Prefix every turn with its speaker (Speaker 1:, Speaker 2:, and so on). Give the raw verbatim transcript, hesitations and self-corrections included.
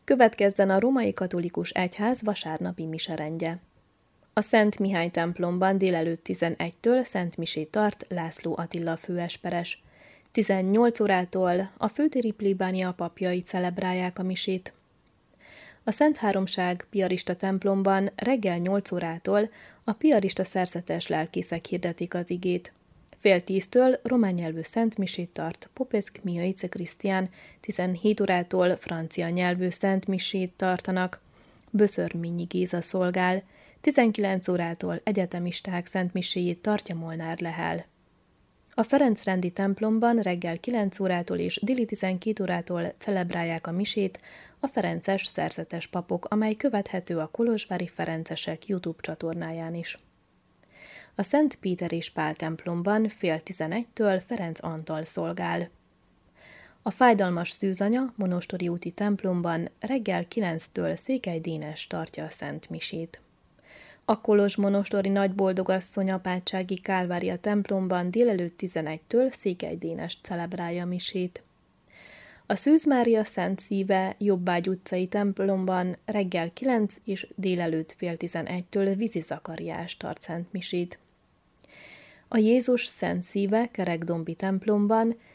Speaker 1: Következzen a római katolikus egyház vasárnapi miserendje. A Szent Mihály templomban délelőtt tizenegytől szentmisét tart László Attila főesperes. tizennyolc órától a főtéri plébánia papjai celebrálják a misét. A Szent Háromság piarista templomban reggel nyolc órától a piarista szerzetes lelkészek hirdetik az igét. Fél tíztől román nyelvű szentmisét tart Popescu Mihail Krisztián, tizenhét órától francia nyelvű szentmisét tartanak, Böszörményi Géza szolgál, tizenkilenc órától egyetemisták szentmiséjét tartja Molnár Lehel. A Ferencrendi templomban reggel kilenc órától és déli tizenkét órától celebrálják a misét a ferences szerzetes papok, amely követhető a kolozsvári ferencesek YouTube csatornáján is. A Szent Péter és Pál templomban fél tizenegytől Ferenc Antal szolgál. A Fájdalmas Szűzanya monostori úti templomban reggel kilenctől Székely Dénes tartja a Szent Misét. A Kolozs monostori Nagyboldogasszony apátsági Kálvária templomban délelőtt tizenegytől Székely Dénes celebrálja misét. A Szűz Mária Szent Szíve Jobbágy utcai templomban reggel kilenc és délelőtt fél tizenegytől Vizi Zakariás tart szentmisét. A Jézus Szent Szíve Kerekdombi templomban